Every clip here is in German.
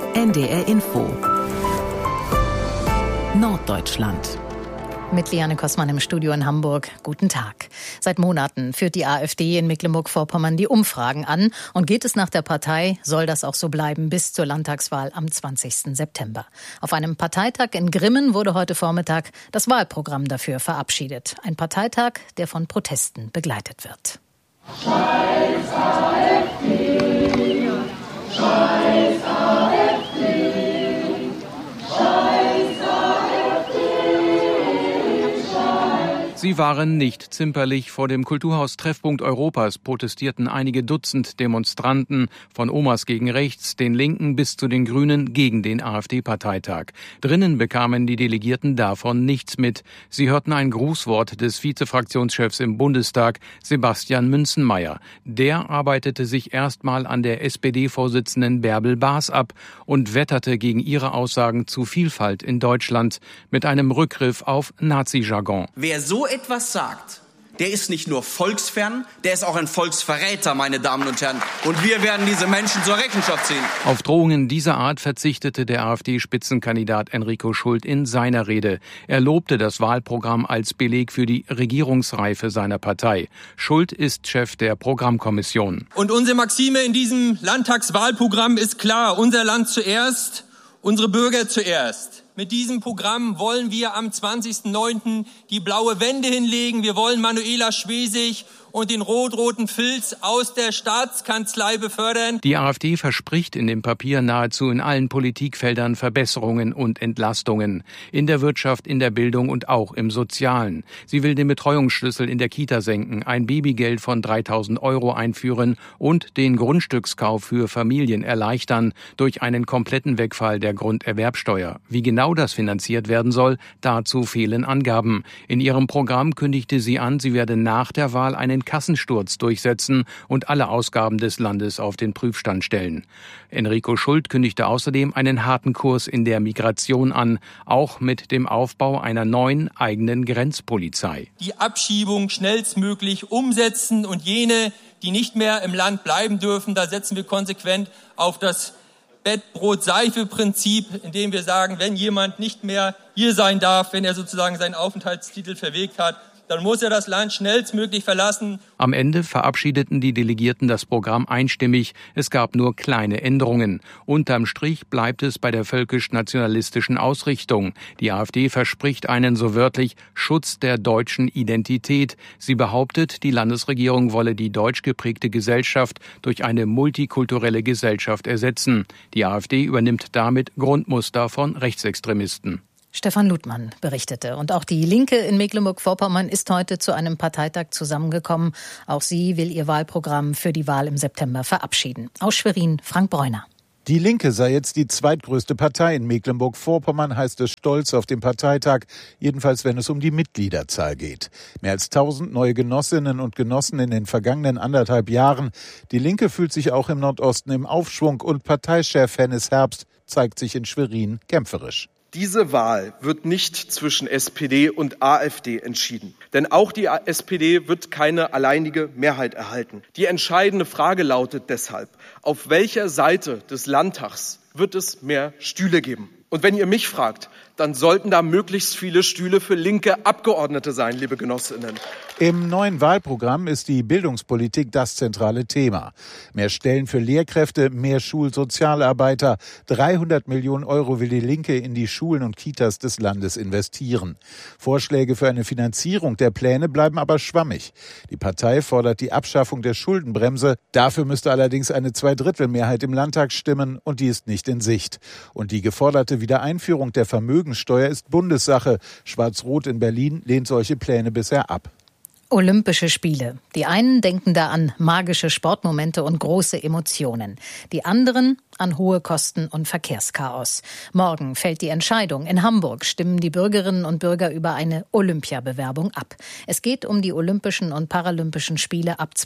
NDR Info Norddeutschland. Mit Liane Kossmann im Studio in Hamburg. Guten Tag. Seit Monaten führt die AfD in Mecklenburg-Vorpommern die Umfragen an. Und geht es nach der Partei, soll das auch so bleiben bis zur Landtagswahl am 20. September. Auf einem Parteitag in Grimmen wurde heute Vormittag das Wahlprogramm dafür verabschiedet. Ein Parteitag, der von Protesten begleitet wird. Scheiß AfD, Scheiß AfD, Scheiß AfD, Scheiß. Sie waren nicht zimperlich. Vor dem Kulturhaus Treffpunkt Europas protestierten einige Dutzend Demonstranten von Omas gegen Rechts, den Linken bis zu den Grünen gegen den AfD-Parteitag. Drinnen bekamen die Delegierten davon nichts mit. Sie hörten ein Grußwort des Vizefraktionschefs im Bundestag, Sebastian Münzenmaier. Der arbeitete sich erstmal an der SPD-Vorsitzenden Bärbel Baas ab und wetterte gegen ihre Aussagen zu Vielfalt in Deutschland mit einem Rückgriff auf Nazi-Jargon. Wer so etwas sagt, der ist nicht nur volksfern, der ist auch ein Volksverräter, meine Damen und Herren. Und wir werden diese Menschen zur Rechenschaft ziehen. Auf Drohungen dieser Art verzichtete der AfD-Spitzenkandidat Enrico Schult in seiner Rede. Er lobte das Wahlprogramm als Beleg für die Regierungsreife seiner Partei. Schult ist Chef der Programmkommission. Und unsere Maxime in diesem Landtagswahlprogramm ist klar: Unser Land zuerst, unsere Bürger zuerst. Mit diesem Programm wollen wir am 20.09. die blaue Wende hinlegen. Wir wollen Manuela Schwesig und den rot-roten Filz aus der Staatskanzlei befördern. Die AfD verspricht in dem Papier nahezu in allen Politikfeldern Verbesserungen und Entlastungen. In der Wirtschaft, in der Bildung und auch im Sozialen. Sie will den Betreuungsschlüssel in der Kita senken, ein Babygeld von 3.000 € einführen und den Grundstückskauf für Familien erleichtern durch einen kompletten Wegfall der Grunderwerbsteuer. Wie genau das finanziert werden soll, dazu fehlen Angaben. In ihrem Programm kündigte sie an, sie werde nach der Wahl einen Kassensturz durchsetzen und alle Ausgaben des Landes auf den Prüfstand stellen. Enrico Schult kündigte außerdem einen harten Kurs in der Migration an, auch mit dem Aufbau einer neuen eigenen Grenzpolizei. Die Abschiebung schnellstmöglich umsetzen und jene, die nicht mehr im Land bleiben dürfen, da setzen wir konsequent auf das Bettbrot-Seife-Prinzip, indem wir sagen, wenn jemand nicht mehr hier sein darf, wenn er sozusagen seinen Aufenthaltstitel verwirkt hat, dann muss er das Land schnellstmöglich verlassen. Am Ende verabschiedeten die Delegierten das Programm einstimmig. Es gab nur kleine Änderungen. Unterm Strich bleibt es bei der völkisch-nationalistischen Ausrichtung. Die AfD verspricht einen so wörtlich Schutz der deutschen Identität. Sie behauptet, die Landesregierung wolle die deutsch geprägte Gesellschaft durch eine multikulturelle Gesellschaft ersetzen. Die AfD übernimmt damit Grundmuster von Rechtsextremisten. Stefan Ludmann berichtete. Und auch die Linke in Mecklenburg-Vorpommern ist heute zu einem Parteitag zusammengekommen. Auch sie will ihr Wahlprogramm für die Wahl im September verabschieden. Aus Schwerin, Frank Bräuner. Die Linke sei jetzt die zweitgrößte Partei in Mecklenburg-Vorpommern, heißt es stolz auf dem Parteitag, jedenfalls wenn es um die Mitgliederzahl geht. Mehr als 1000 neue Genossinnen und Genossen in den vergangenen 1,5 Jahren. Die Linke fühlt sich auch im Nordosten im Aufschwung und Parteichef Hennes Herbst zeigt sich in Schwerin kämpferisch. Diese Wahl wird nicht zwischen SPD und AfD entschieden. Denn auch die SPD wird keine alleinige Mehrheit erhalten. Die entscheidende Frage lautet deshalb: Auf welcher Seite des Landtags wird es mehr Stühle geben? Und wenn ihr mich fragt, dann sollten da möglichst viele Stühle für linke Abgeordnete sein, liebe Genossinnen. Im neuen Wahlprogramm ist die Bildungspolitik das zentrale Thema. Mehr Stellen für Lehrkräfte, mehr Schulsozialarbeiter. 300 Millionen € will die Linke in die Schulen und Kitas des Landes investieren. Vorschläge für eine Finanzierung der Pläne bleiben aber schwammig. Die Partei fordert die Abschaffung der Schuldenbremse. Dafür müsste allerdings eine Zweidrittelmehrheit im Landtag stimmen und die ist nicht in Sicht. Und die geforderte Wiedereinführung der Vermögensteuer ist Bundessache. Schwarz-Rot in Berlin lehnt solche Pläne bisher ab. Olympische Spiele. Die einen denken da an magische Sportmomente und große Emotionen. Die anderen an hohe Kosten und Verkehrschaos. Morgen fällt die Entscheidung. In Hamburg stimmen die Bürgerinnen und Bürger über eine Olympiabewerbung ab. Es geht um die Olympischen und Paralympischen Spiele ab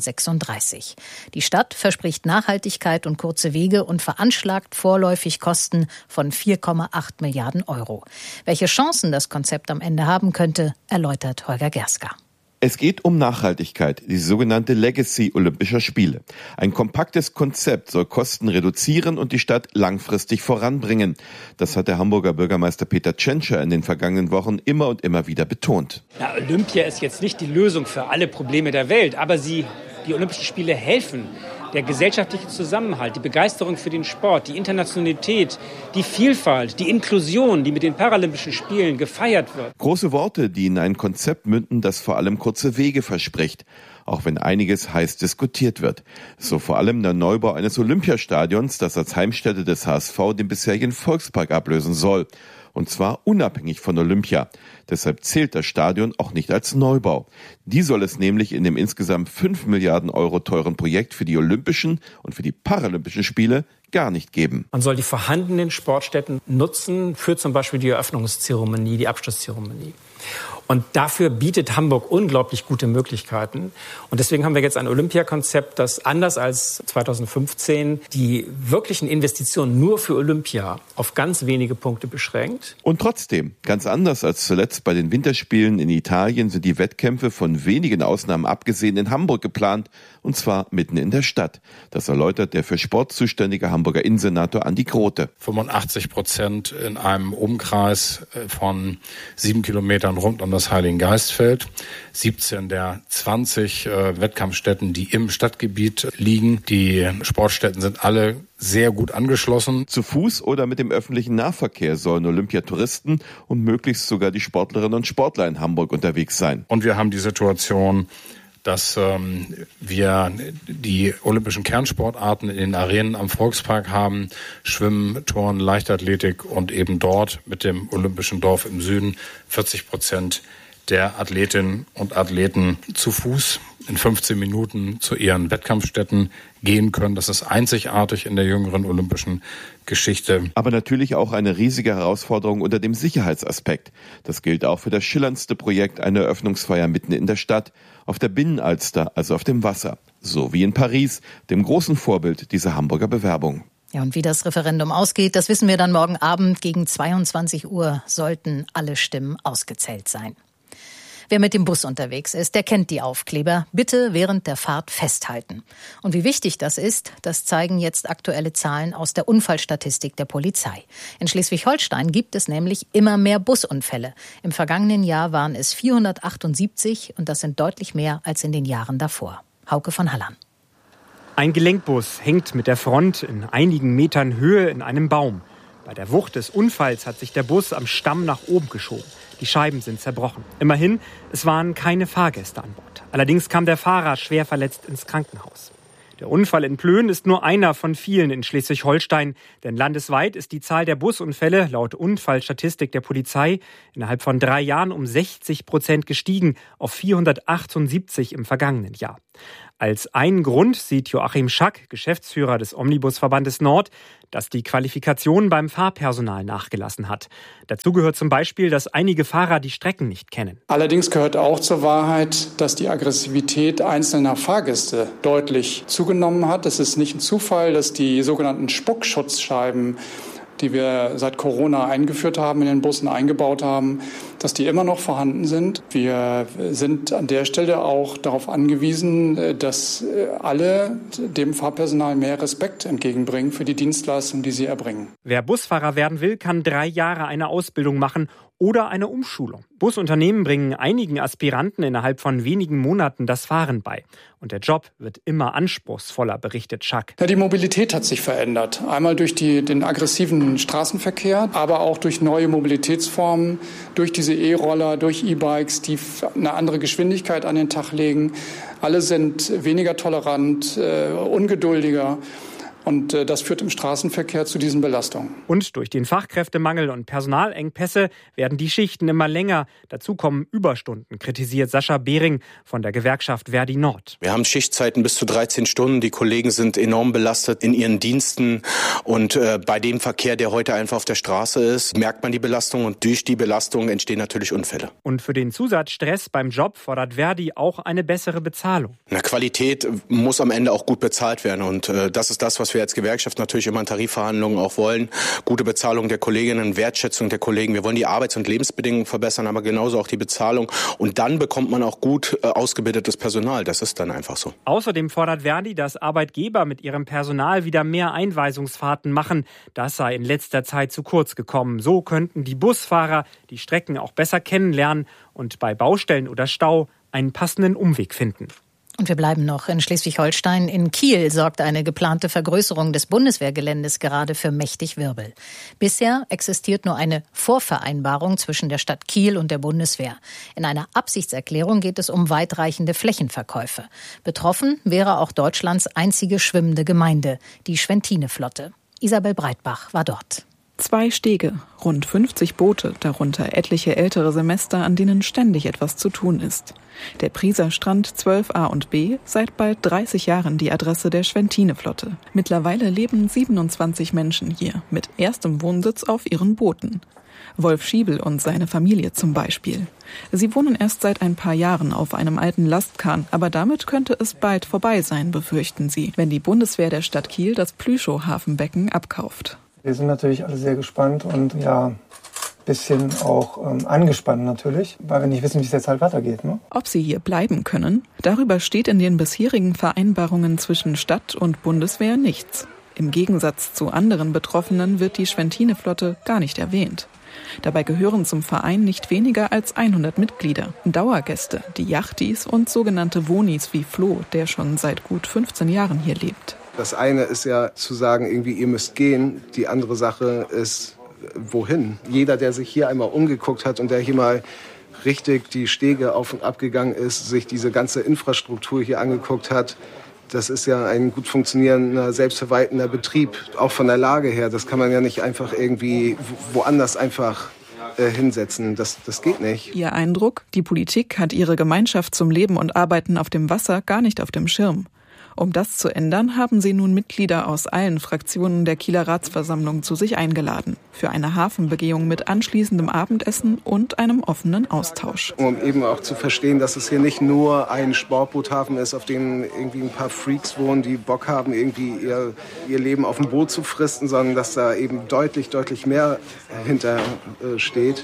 2036. Die Stadt verspricht Nachhaltigkeit und kurze Wege und veranschlagt vorläufig Kosten von 4,8 Milliarden €. Welche Chancen das Konzept am Ende haben könnte, erläutert Holger Gerska. Es geht um Nachhaltigkeit, die sogenannte Legacy Olympischer Spiele. Ein kompaktes Konzept soll Kosten reduzieren und die Stadt langfristig voranbringen. Das hat der Hamburger Bürgermeister Peter Tschentscher in den vergangenen Wochen immer und immer wieder betont. Na, Olympia ist jetzt nicht die Lösung für alle Probleme der Welt, aber die Olympischen Spiele helfen. Der gesellschaftliche Zusammenhalt, die Begeisterung für den Sport, die Internationalität, die Vielfalt, die Inklusion, die mit den Paralympischen Spielen gefeiert wird. Große Worte, die in ein Konzept münden, das vor allem kurze Wege verspricht. Auch wenn einiges heiß diskutiert wird. So vor allem der Neubau eines Olympiastadions, das als Heimstätte des HSV den bisherigen Volkspark ablösen soll. Und zwar unabhängig von Olympia. Deshalb zählt das Stadion auch nicht als Neubau. Die soll es nämlich in dem insgesamt 5 Milliarden Euro teuren Projekt für die Olympischen und für die Paralympischen Spiele gar nicht geben. Man soll die vorhandenen Sportstätten nutzen für zum Beispiel die Eröffnungszeremonie, die Abschlusszeremonie. Und dafür bietet Hamburg unglaublich gute Möglichkeiten. Und deswegen haben wir jetzt ein Olympiakonzept, das anders als 2015 die wirklichen Investitionen nur für Olympia auf ganz wenige Punkte beschränkt. Und trotzdem, ganz anders als zuletzt bei den Winterspielen in Italien, sind die Wettkämpfe von wenigen Ausnahmen abgesehen in Hamburg geplant, und zwar mitten in der Stadt. Das erläutert der für Sport zuständige Hamburger Innensenator Andi Grote. 85% in einem Umkreis von 7 Kilometern rund um das Heiligengeistfeld. 17 der 20 Wettkampfstätten, die im Stadtgebiet liegen. Die Sportstätten sind alle sehr gut angeschlossen. Zu Fuß oder mit dem öffentlichen Nahverkehr sollen Olympiatouristen und möglichst sogar die Sportlerinnen und Sportler in Hamburg unterwegs sein. Und wir haben die Situation, dass wir die olympischen Kernsportarten in den Arenen am Volkspark haben. Schwimmen, Turnen, Leichtathletik und eben dort mit dem Olympischen Dorf im Süden 40% der Athletinnen und Athleten zu Fuß in 15 Minuten zu ihren Wettkampfstätten gehen können. Das ist einzigartig in der jüngeren olympischen Geschichte. Aber natürlich auch eine riesige Herausforderung unter dem Sicherheitsaspekt. Das gilt auch für das schillerndste Projekt, eine Eröffnungsfeier mitten in der Stadt, auf der Binnenalster, also auf dem Wasser. So wie in Paris, dem großen Vorbild dieser Hamburger Bewerbung. Ja, und wie das Referendum ausgeht, das wissen wir dann morgen Abend. Gegen 22 Uhr sollten alle Stimmen ausgezählt sein. Wer mit dem Bus unterwegs ist, der kennt die Aufkleber. Bitte während der Fahrt festhalten. Und wie wichtig das ist, das zeigen jetzt aktuelle Zahlen aus der Unfallstatistik der Polizei. In Schleswig-Holstein gibt es nämlich immer mehr Busunfälle. Im vergangenen Jahr waren es 478 und das sind deutlich mehr als in den Jahren davor. Hauke von Hallern. Ein Gelenkbus hängt mit der Front in einigen Metern Höhe in einem Baum. Bei der Wucht des Unfalls hat sich der Bus am Stamm nach oben geschoben. Die Scheiben sind zerbrochen. Immerhin, es waren keine Fahrgäste an Bord. Allerdings kam der Fahrer schwer verletzt ins Krankenhaus. Der Unfall in Plön ist nur einer von vielen in Schleswig-Holstein. Denn landesweit ist die Zahl der Busunfälle laut Unfallstatistik der Polizei innerhalb von 3 Jahren um 60% gestiegen auf 478 im vergangenen Jahr. Als einen Grund sieht Joachim Schack, Geschäftsführer des Omnibusverbandes Nord, dass die Qualifikation beim Fahrpersonal nachgelassen hat. Dazu gehört zum Beispiel, dass einige Fahrer die Strecken nicht kennen. Allerdings gehört auch zur Wahrheit, dass die Aggressivität einzelner Fahrgäste deutlich zugenommen hat. Es ist nicht ein Zufall, dass die sogenannten Spuckschutzscheiben, die wir seit Corona eingeführt haben, in den Bussen eingebaut haben, dass die immer noch vorhanden sind. Wir sind an der Stelle auch darauf angewiesen, dass alle dem Fahrpersonal mehr Respekt entgegenbringen für die Dienstleistung, die sie erbringen. Wer Busfahrer werden will, kann 3 Jahre eine Ausbildung machen oder eine Umschulung. Busunternehmen bringen einigen Aspiranten innerhalb von wenigen Monaten das Fahren bei. Und der Job wird immer anspruchsvoller, berichtet Schack. Ja, die Mobilität hat sich verändert. Einmal durch den aggressiven Straßenverkehr, aber auch durch neue Mobilitätsformen, durch diese E-Roller, durch E-Bikes, die eine andere Geschwindigkeit an den Tag legen. Alle sind weniger tolerant, ungeduldiger. Und das führt im Straßenverkehr zu diesen Belastungen. Und durch den Fachkräftemangel und Personalengpässe werden die Schichten immer länger. Dazu kommen Überstunden, kritisiert Sascha Behring von der Gewerkschaft Verdi Nord. Wir haben Schichtzeiten bis zu 13 Stunden. Die Kollegen sind enorm belastet in ihren Diensten. Und bei dem Verkehr, der heute einfach auf der Straße ist, merkt man die Belastung. Und durch die Belastung entstehen natürlich Unfälle. Und für den Zusatzstress beim Job fordert Verdi auch eine bessere Bezahlung. Qualität muss am Ende auch gut bezahlt werden. Und das ist das, was wir wir als Gewerkschaft natürlich immer in Tarifverhandlungen auch wollen. Gute Bezahlung der Kolleginnen, Wertschätzung der Kollegen. Wir wollen die Arbeits- und Lebensbedingungen verbessern, aber genauso auch die Bezahlung. Und dann bekommt man auch gut ausgebildetes Personal. Das ist dann einfach so. Außerdem fordert Verdi, dass Arbeitgeber mit ihrem Personal wieder mehr Einweisungsfahrten machen. Das sei in letzter Zeit zu kurz gekommen. So könnten die Busfahrer die Strecken auch besser kennenlernen und bei Baustellen oder Stau einen passenden Umweg finden. Und wir bleiben noch in Schleswig-Holstein. In Kiel sorgt eine geplante Vergrößerung des Bundeswehrgeländes gerade für mächtig Wirbel. Bisher existiert nur eine Vorvereinbarung zwischen der Stadt Kiel und der Bundeswehr. In einer Absichtserklärung geht es um weitreichende Flächenverkäufe. Betroffen wäre auch Deutschlands einzige schwimmende Gemeinde, die Schwentine-Flotte. Isabel Breitbach war dort. 2 Stege, rund 50 Boote, darunter etliche ältere Semester, an denen ständig etwas zu tun ist. Der Prieser Strand 12a und B, seit bald 30 Jahren die Adresse der Schwentine-Flotte. Mittlerweile leben 27 Menschen hier, mit erstem Wohnsitz auf ihren Booten. Wolf Schiebel und seine Familie zum Beispiel. Sie wohnen erst seit ein paar Jahren auf einem alten Lastkahn, aber damit könnte es bald vorbei sein, befürchten sie, wenn die Bundeswehr der Stadt Kiel das Plüschow-Hafenbecken abkauft. Wir sind natürlich alle sehr gespannt und ein bisschen auch angespannt natürlich, weil wir nicht wissen, wie es jetzt halt weitergeht. Ne? Ob sie hier bleiben können, darüber steht in den bisherigen Vereinbarungen zwischen Stadt und Bundeswehr nichts. Im Gegensatz zu anderen Betroffenen wird die Schwentine-Flotte gar nicht erwähnt. Dabei gehören zum Verein nicht weniger als 100 Mitglieder, Dauergäste, die Yachtis und sogenannte Wohnis wie Flo, der schon seit gut 15 Jahren hier lebt. Das eine ist ja zu sagen, irgendwie ihr müsst gehen. Die andere Sache ist, wohin? Jeder, der sich hier einmal umgeguckt hat und der hier mal richtig die Stege auf und ab gegangen ist, sich diese ganze Infrastruktur hier angeguckt hat, das ist ja ein gut funktionierender, selbstverwaltender Betrieb, auch von der Lage her. Das kann man ja nicht einfach irgendwie woanders einfach hinsetzen. Das geht nicht. Ihr Eindruck? Die Politik hat ihre Gemeinschaft zum Leben und Arbeiten auf dem Wasser gar nicht auf dem Schirm. Um das zu ändern, haben sie nun Mitglieder aus allen Fraktionen der Kieler Ratsversammlung zu sich eingeladen. Für eine Hafenbegehung mit anschließendem Abendessen und einem offenen Austausch. Um eben auch zu verstehen, dass es hier nicht nur ein Sportboothafen ist, auf dem irgendwie ein paar Freaks wohnen, die Bock haben, irgendwie ihr Leben auf dem Boot zu fristen, sondern dass da eben deutlich mehr hinter steht.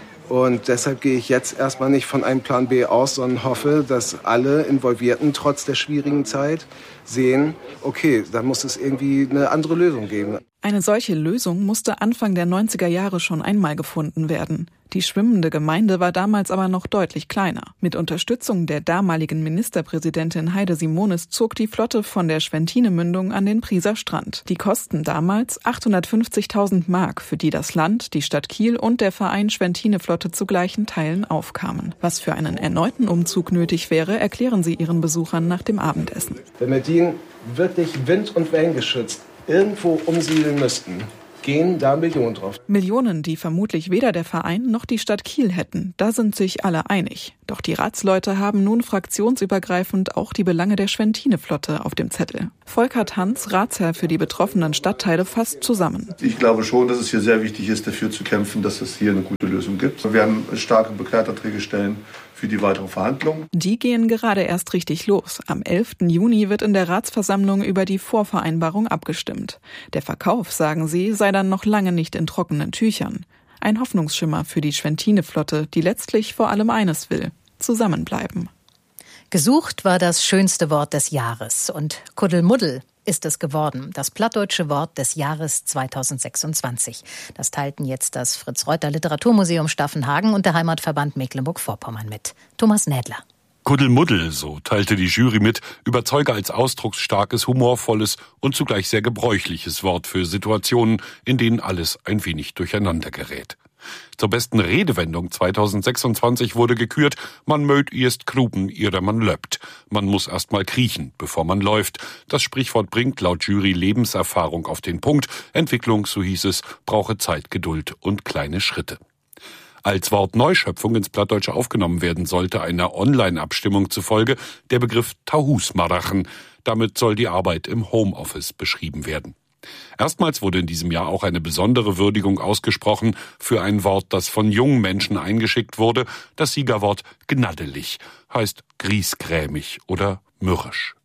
Und deshalb gehe ich jetzt erstmal nicht von einem Plan B aus, sondern hoffe, dass alle Involvierten trotz der schwierigen Zeit sehen, okay, da muss es irgendwie eine andere Lösung geben. Eine solche Lösung musste Anfang der 90er Jahre schon einmal gefunden werden. Die schwimmende Gemeinde war damals aber noch deutlich kleiner. Mit Unterstützung der damaligen Ministerpräsidentin Heide Simonis zog die Flotte von der Schwentine-Mündung an den Prieser Strand. Die Kosten damals 850.000 Mark, für die das Land, die Stadt Kiel und der Verein Schwentine-Flotte zu gleichen Teilen aufkamen. Was für einen erneuten Umzug nötig wäre, erklären sie ihren Besuchern nach dem Abendessen. Wenn wir die wirklich wind- und wellengeschützt irgendwo umsiedeln müssten, gehen da Millionen drauf. Millionen, die vermutlich weder der Verein noch die Stadt Kiel hätten. Da sind sich alle einig. Doch die Ratsleute haben nun fraktionsübergreifend auch die Belange der Schwentine-Flotte auf dem Zettel. Volkert Hans, Ratsherr für die betroffenen Stadtteile, fasst zusammen. Ich glaube schon, dass es hier sehr wichtig ist, dafür zu kämpfen, dass es hier eine gute Lösung gibt. Wir werden starke Begleitanträge stellen für die weiteren Verhandlungen. Die gehen gerade erst richtig los. Am 11. Juni wird in der Ratsversammlung über die Vorvereinbarung abgestimmt. Der Verkauf, sagen sie, sei dann noch lange nicht in trockenen Tüchern. Ein Hoffnungsschimmer für die Schwentine-Flotte, die letztlich vor allem eines will: zusammenbleiben. Gesucht war das schönste Wort des Jahres und Kuddelmuddel ist es geworden, das plattdeutsche Wort des Jahres 2026. Das teilten jetzt das Fritz-Reuter-Literaturmuseum Staffenhagen und der Heimatverband Mecklenburg-Vorpommern mit. Thomas Nädler. Kuddelmuddel, so teilte die Jury mit, überzeuge als ausdrucksstarkes, humorvolles und zugleich sehr gebräuchliches Wort für Situationen, in denen alles ein wenig durcheinander gerät. Zur besten Redewendung 2026 wurde gekürt: Man mögt erst kruben, ihre man löppt. Man muss erst mal kriechen, bevor man läuft. Das Sprichwort bringt laut Jury Lebenserfahrung auf den Punkt. Entwicklung, so hieß es, brauche Zeit, Geduld und kleine Schritte. Als Wort Neuschöpfung ins Plattdeutsche aufgenommen werden sollte, einer Online-Abstimmung zufolge, der Begriff Tahusmarachen. Damit soll die Arbeit im Homeoffice beschrieben werden. Erstmals wurde in diesem Jahr auch eine besondere Würdigung ausgesprochen für ein Wort, das von jungen Menschen eingeschickt wurde. Das Siegerwort gnaddelig heißt griesgrämig oder mürrisch.